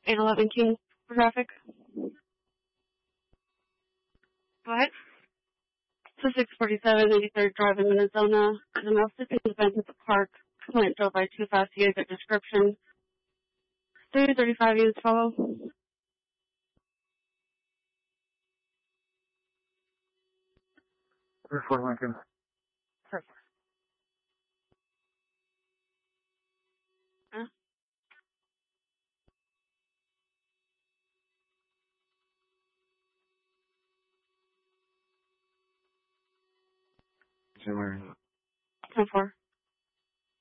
811 King for traffic. What? So 647 83rd Drive in Minnesota. The male sitting event at the park. Client drove by too fast to get a description. 335 units follow. Report Lincoln. Perfect. Huh? Jimmer. 10-4.